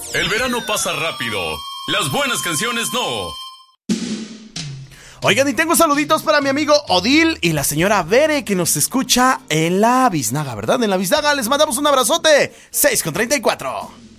El verano pasa rápido. Las buenas canciones no. Oigan, y tengo saluditos para mi amigo Odil y la señora Bere, que nos escucha en La Biznaga, ¿verdad? En La Biznaga les mandamos un abrazote. 6:34.